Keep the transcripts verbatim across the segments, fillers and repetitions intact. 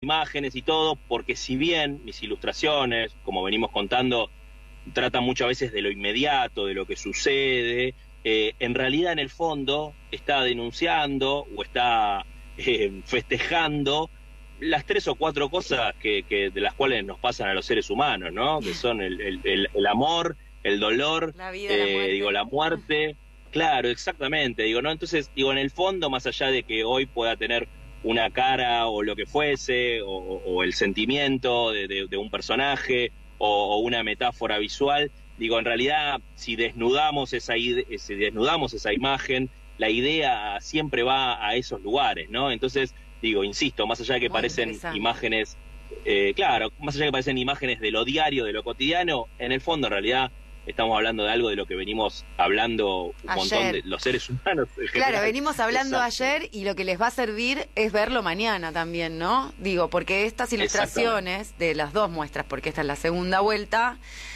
imágenes y todo, porque si bien mis ilustraciones, como venimos contando, tratan muchas veces de lo inmediato, de lo que sucede, eh, en realidad en el fondo está denunciando o está eh, festejando las tres o cuatro cosas que, que de las cuales nos pasan a los seres humanos, ¿no? Que son el, el, el, el amor, el dolor, la vida, eh, la muerte. digo, la muerte. Claro, exactamente, digo, ¿no? Entonces, digo, en el fondo, más allá de que hoy pueda tener una cara o lo que fuese, o, o el sentimiento de, de, de un personaje, o, o una metáfora visual, digo, en realidad, si desnudamos esa, si desnudamos esa imagen, la idea siempre va a esos lugares, ¿no? Entonces, digo, insisto, más allá de que Muy parecen imágenes, eh, claro, más allá de que parecen imágenes de lo diario, de lo cotidiano, en el fondo, en realidad, estamos hablando de algo de lo que venimos hablando un ayer. montón de los seres humanos. Claro, venimos hablando Exacto. ayer y lo que les va a servir es verlo mañana también, ¿no? Digo, porque estas ilustraciones de las dos muestras, porque esta es la segunda vuelta,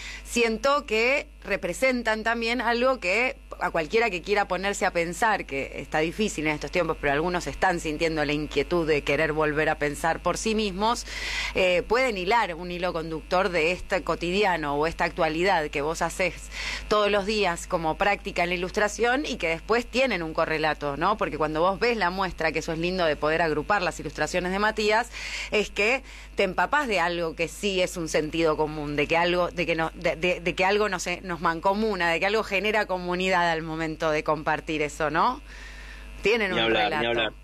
siento que representan también algo que a cualquiera que quiera ponerse a pensar, que está difícil en estos tiempos, pero algunos están sintiendo la inquietud de querer volver a pensar por sí mismos, eh, pueden hilar un hilo conductor de este cotidiano o esta actualidad que vos haces todos los días como práctica en la ilustración y que después tienen un correlato, ¿no? Porque cuando vos ves la muestra, que eso es lindo de poder agrupar las ilustraciones de Matías, es que te empapás de algo que sí es un sentido común, de que algo, de que no, de, de, de que algo nos, nos mancomuna, de que algo genera comunidad al momento de compartir eso, ¿no? Tienen Ni un hablar, relato. ni hablar.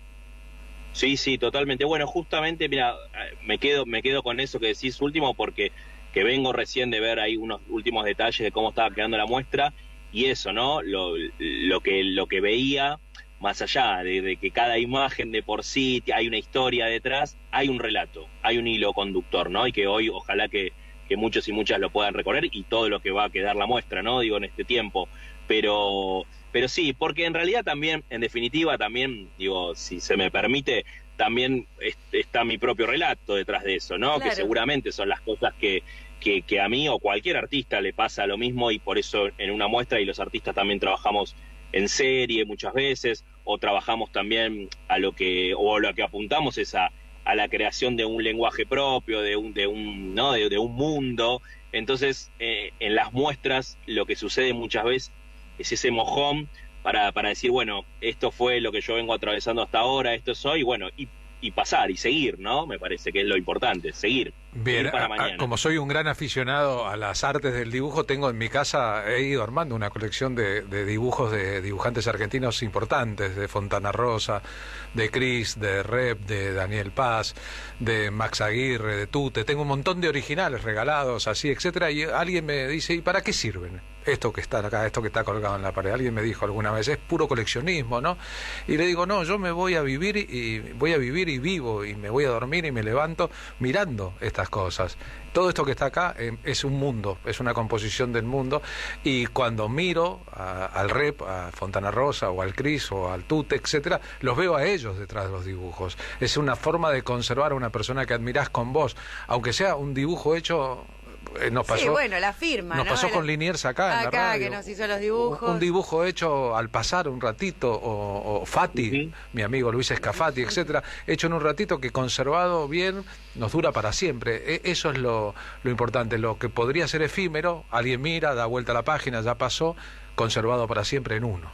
Sí, sí, totalmente. Bueno, justamente, mira, me quedo, me quedo con eso que decís último, porque que vengo recién de ver ahí unos últimos detalles de cómo estaba quedando la muestra, y eso, ¿no? Lo, lo que, lo que veía, más allá de, de que cada imagen de por sí hay una historia detrás, hay un relato, hay un hilo conductor, ¿no? Y que hoy ojalá que, que muchos y muchas lo puedan recorrer, y todo lo que va a quedar la muestra, ¿no? Digo, en este tiempo. Pero, pero sí, porque en realidad también, en definitiva, también, digo, si se me permite, también está mi propio relato detrás de eso, ¿no? Claro. Que seguramente son las cosas que, que, que a mí o cualquier artista le pasa lo mismo, y por eso en una muestra, y los artistas también trabajamos en serie muchas veces, o trabajamos también a lo que, o a lo que apuntamos es a, a la creación de un lenguaje propio, de un, de un, ¿no? de, de un mundo. Entonces, eh, en las muestras lo que sucede muchas veces es ese mojón para, para decir, bueno, esto fue lo que yo vengo atravesando hasta ahora, esto soy, bueno, y, y pasar y seguir, ¿no? Me parece que es lo importante, seguir. Bien, seguir para a, mañana. A, como soy un gran aficionado a las artes del dibujo, tengo en mi casa, he ido armando una colección de, de dibujos de dibujantes argentinos importantes, de Fontana Rosa, de Cris, de Rep, de Daniel Paz, de Max Aguirre, de Tute. Tengo un montón de originales regalados, así, etcétera, y alguien me dice, ¿y para qué sirven esto que está acá, esto que está colgado en la pared? Alguien me dijo alguna vez, es puro coleccionismo, ¿no? Y le digo, no, yo me voy a vivir y voy a vivir y vivo, y me voy a dormir y me levanto mirando estas cosas. Todo esto que está acá eh, es un mundo, es una composición del mundo, y cuando miro a, al Rep, a Fontana Rosa o al Cris o al Tute, etcétera, los veo a ellos detrás de los dibujos. Es una forma de conservar a una persona que admirás con vos, aunque sea un dibujo hecho... Eh, nos pasó, sí, bueno, la firma, nos ¿no? pasó La... con Liniers acá, en la acá, radio. que nos hizo los dibujos. Un, un dibujo hecho al pasar un ratito, o, o Fati, uh-huh. mi amigo Luis Escafati, etcétera, hecho en un ratito que conservado bien nos dura para siempre. E- eso es lo, lo importante, lo que podría ser efímero, alguien mira, da vuelta a la página, ya pasó, conservado para siempre en uno.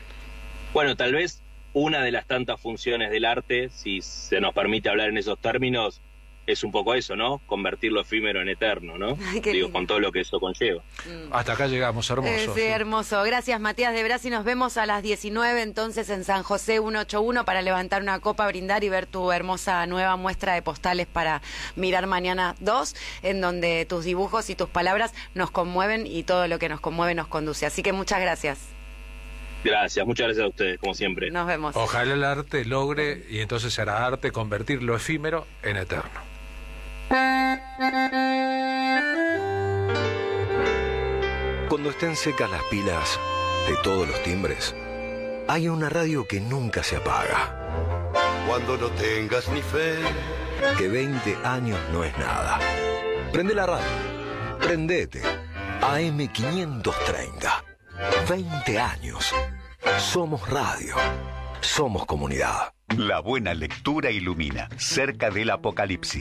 Bueno, tal vez una de las tantas funciones del arte, si se nos permite hablar en esos términos, es un poco eso, ¿no? Convertir lo efímero en eterno, ¿no? Ay, Digo, lindo. con todo lo que eso conlleva. Mm. Hasta acá llegamos, hermoso. Eh, sí, sí. hermoso. Gracias, Matías de Brasi. Nos vemos a las diecinueve entonces en San José ciento ochenta y uno para levantar una copa, brindar y ver tu hermosa nueva muestra de postales para mirar mañana dos, en donde tus dibujos y tus palabras nos conmueven y todo lo que nos conmueve nos conduce. Así que muchas gracias. Gracias, muchas gracias a ustedes, como siempre. Nos vemos. Ojalá el arte logre, y entonces será arte, convertir lo efímero en eterno. Cuando estén secas las pilas de todos los timbres, hay una radio que nunca se apaga. Cuando no tengas ni fe, Que veinte años no es nada. Prende la radio. Prendete. A M quinientos treinta. veinte años. Somos radio. Somos comunidad. La buena lectura ilumina. Cerca del apocalipsis.